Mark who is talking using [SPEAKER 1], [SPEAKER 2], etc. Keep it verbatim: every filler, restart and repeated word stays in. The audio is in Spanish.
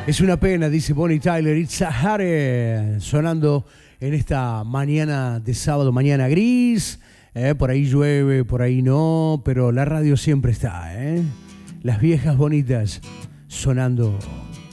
[SPEAKER 1] Es una pena, dice Bonnie Tyler, It's a Hare, sonando en esta mañana de sábado, mañana gris, eh, por ahí llueve, por ahí no, pero la radio siempre está, ¿eh? Las viejas bonitas sonando